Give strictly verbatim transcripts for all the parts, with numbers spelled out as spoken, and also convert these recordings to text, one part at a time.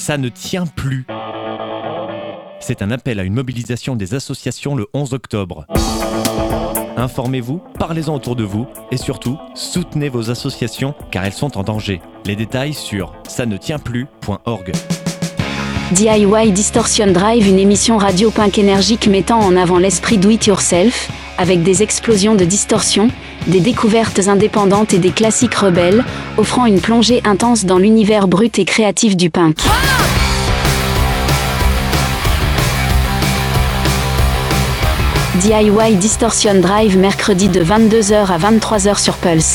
Ça ne tient plus. C'est un appel à une mobilisation des associations le onze octobre. Informez-vous, parlez-en autour de vous et surtout, soutenez vos associations car elles sont en danger. Les détails sur ça ne tient plus point org. D I Y Distortion Drive, une émission radio punk énergique mettant en avant l'esprit do-it-yourself, avec des explosions de distorsion, des découvertes indépendantes et des classiques rebelles, offrant une plongée intense dans l'univers brut et créatif du punk. D I Y Distortion Drive, mercredi de vingt-deux heures à vingt-trois heures sur Pulse.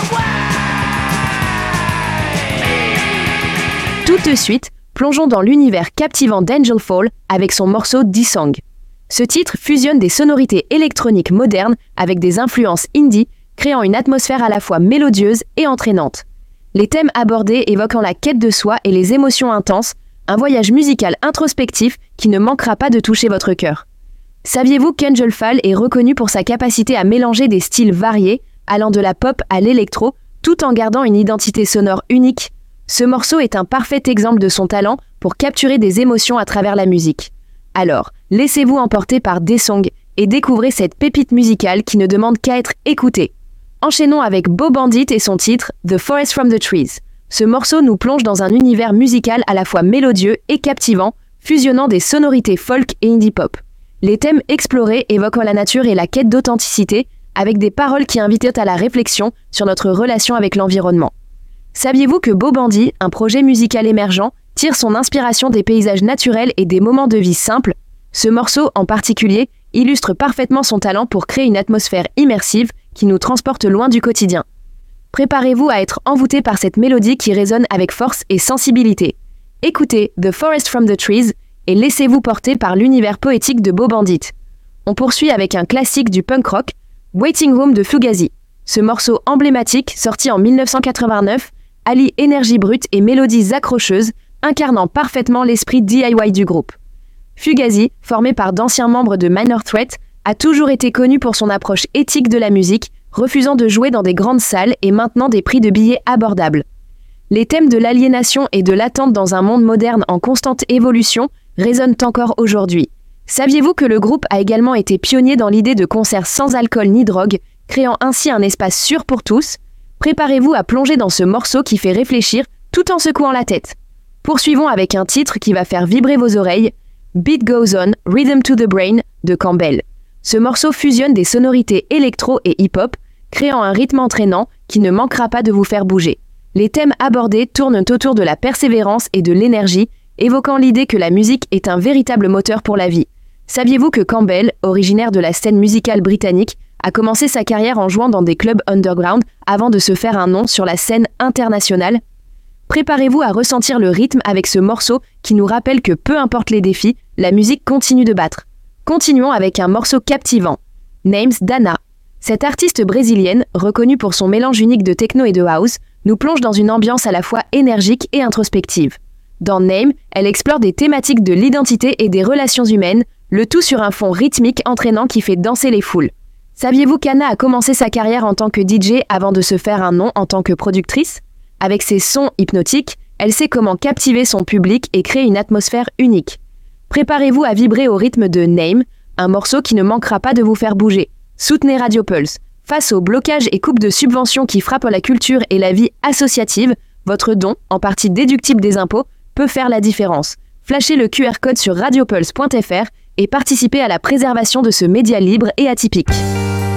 Tout de suite, plongeons dans l'univers captivant d'Angel Fall avec son morceau D-Song. Ce titre fusionne des sonorités électroniques modernes avec des influences indie, créant une atmosphère à la fois mélodieuse et entraînante. Les thèmes abordés évoquant la quête de soi et les émotions intenses, un voyage musical introspectif qui ne manquera pas de toucher votre cœur. Saviez-vous qu'Angel Fall est reconnu pour sa capacité à mélanger des styles variés, allant de la pop à l'électro, tout en gardant une identité sonore unique? Ce morceau est un parfait exemple de son talent pour capturer des émotions à travers la musique. Alors, laissez-vous emporter par D-Song et découvrez cette pépite musicale qui ne demande qu'à être écoutée. Enchaînons avec Beau Bandit et son titre The Forest from the Trees. Ce morceau nous plonge dans un univers musical à la fois mélodieux et captivant, fusionnant des sonorités folk et indie pop. Les thèmes explorés évoquant la nature et la quête d'authenticité, avec des paroles qui invitent à la réflexion sur notre relation avec l'environnement. Saviez-vous que Beau Bandit, un projet musical émergent, tire son inspiration des paysages naturels et des moments de vie simples? Ce morceau, en particulier, illustre parfaitement son talent pour créer une atmosphère immersive qui nous transporte loin du quotidien. Préparez-vous à être envoûté par cette mélodie qui résonne avec force et sensibilité. Écoutez The Forest from the Trees et laissez-vous porter par l'univers poétique de Beau Bandit. On poursuit avec un classique du punk rock, Waiting Room de Fugazi. Ce morceau emblématique, sorti en dix-neuf cent quatre-vingt-neuf, allie énergie brute et mélodies accrocheuses, incarnant parfaitement l'esprit D I Y du groupe. Fugazi, formé par d'anciens membres de Minor Threat, a toujours été connu pour son approche éthique de la musique, refusant de jouer dans des grandes salles et maintenant des prix de billets abordables. Les thèmes de l'aliénation et de l'attente dans un monde moderne en constante évolution résonnent encore aujourd'hui. Saviez-vous que le groupe a également été pionnier dans l'idée de concerts sans alcool ni drogue, créant ainsi un espace sûr pour tous? Préparez-vous à plonger dans ce morceau qui fait réfléchir tout en secouant la tête. Poursuivons avec un titre qui va faire vibrer vos oreilles, Beat Goes On, Rhythm to the Brain de Campbell. Ce morceau fusionne des sonorités électro et hip-hop, créant un rythme entraînant qui ne manquera pas de vous faire bouger. Les thèmes abordés tournent autour de la persévérance et de l'énergie, évoquant l'idée que la musique est un véritable moteur pour la vie. Saviez-vous que Campbell, originaire de la scène musicale britannique, a commencé sa carrière en jouant dans des clubs underground avant de se faire un nom sur la scène internationale? Préparez-vous à ressentir le rythme avec ce morceau qui nous rappelle que peu importe les défis, la musique continue de battre. Continuons avec un morceau captivant, Names d'Anna. Cette artiste brésilienne, reconnue pour son mélange unique de techno et de house, nous plonge dans une ambiance à la fois énergique et introspective. Dans Name, elle explore des thématiques de l'identité et des relations humaines, le tout sur un fond rythmique entraînant qui fait danser les foules. Saviez-vous qu'Anna a commencé sa carrière en tant que D J avant de se faire un nom en tant que productrice? Avec ses sons hypnotiques, elle sait comment captiver son public et créer une atmosphère unique. Préparez-vous à vibrer au rythme de Name, un morceau qui ne manquera pas de vous faire bouger. Soutenez Radio Pulse. Face aux blocages et coupes de subventions qui frappent la culture et la vie associative, votre don, en partie déductible des impôts, peut faire la différence. Flashez le Q R code sur radiopulse point f r et participez à la préservation de ce média libre et atypique.